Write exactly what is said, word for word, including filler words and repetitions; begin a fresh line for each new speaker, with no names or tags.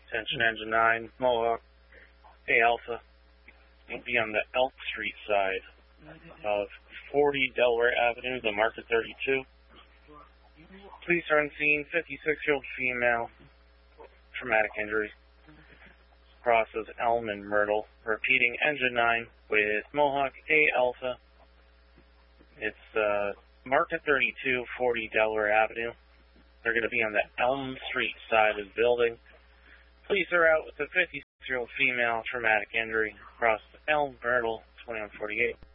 Attention engine nine, Mohawk, A Alpha. You'll be on the Elk Street side of forty Delaware Avenue, the market thirty-two. Police are on scene, fifty-six-year-old female, traumatic injury. Crosses Elm and Myrtle. Repeating, engine nine with Mohawk, A Alpha. It's uh, market thirty-two, forty Delaware Avenue. They're going to be on the Elm Street side of the building. Police are out with a fifty-six-year-old female, traumatic injury, across Elm Myrtle, twenty-one forty-eight.